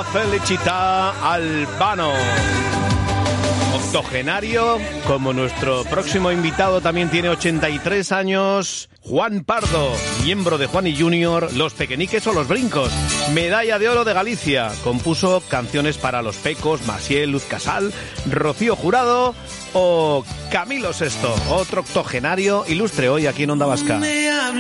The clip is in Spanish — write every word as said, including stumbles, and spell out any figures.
La Felicità Albano. Octogenario, como nuestro próximo invitado también tiene ochenta y tres años, Juan Pardo, miembro de Juan y Junior, Los Pequeñiques o Los Brincos, medalla de oro de Galicia, compuso canciones para Los Pecos, Maciel, Luz Casal, Rocío Jurado o Camilo Sesto, otro octogenario ilustre hoy aquí en Onda Vasca.